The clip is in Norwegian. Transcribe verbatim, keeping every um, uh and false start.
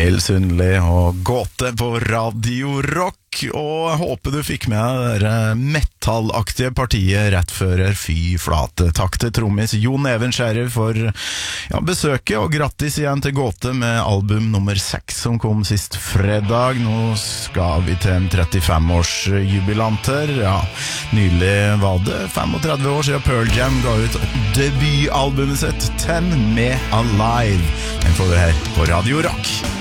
Neil Sundli og Gåte på Radio Rock. Og jeg håper du fikk med det metallaktige partiet rett før Fy flate. Takk til trommis Jon Even Skjærer for ja, besøket, og grattis igjen til Gåte med album nummer seks som kom sist fredag. Nå skal vi til en trettifem-årsjubilanter. Ja, nylig var det femogtredve år siden Pearl Jam ga ut debutalbumet sitt Ten med Alive. Den får vi her på Radio Rock.